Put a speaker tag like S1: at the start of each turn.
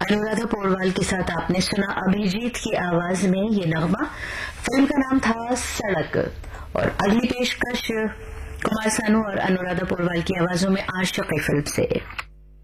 S1: अनुराधा पोरवाल के साथ आपने सुना अभिजीत की आवाज में ये नगमा। फिल्म का नाम था सड़क। और अगली पेशकश कुमार सानू और अनुराधा पोरवाल की आवाजों में आशिक फिल्म से।